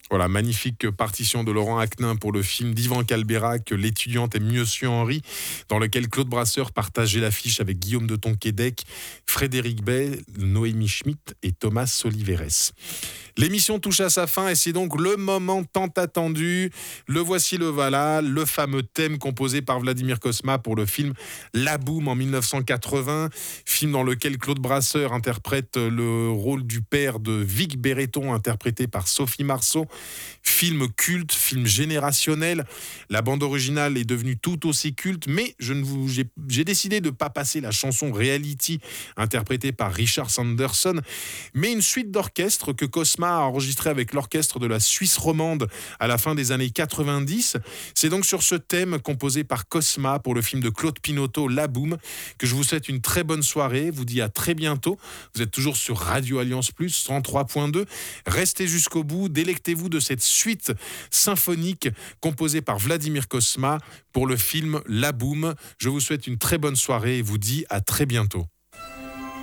Voilà, magnifique partition de Laurent Aknin pour le film d'Ivan Calberac, L'étudiante et Monsieur Henri, dans lequel Claude Brasseur partageait l'affiche avec Guillaume de Tonquédec, Frédéric Bay, Noémie Schmitt et Thomas Oliveres. L'émission touche à sa fin et c'est donc le moment tant attendu. Le voici, le voilà, le fameux thème composé par Vladimir Cosma pour le film La Boum en 1980, film dans lequel Claude Brasseur interprète le rôle du père de Vic Béreton, interprété par Sophie Marceau. Film culte, film générationnel. La bande originale est devenue tout aussi culte, mais j'ai décidé de ne pas passer la chanson Reality, interprétée par Richard Sanderson, mais une suite d'orchestre que Cosma a enregistré avec l'orchestre de la Suisse romande à la fin des années 90. C'est donc sur ce thème composé par Cosma pour le film de Claude Pinoteau, La Boum, que je vous souhaite une très bonne soirée. Vous dis à très bientôt. Vous êtes toujours sur Radio Alliance Plus 103.2. Restez jusqu'au bout. Délectez-vous de cette suite symphonique composée par Vladimir Cosma pour le film La Boum. Je vous souhaite une très bonne soirée et vous dis à très bientôt.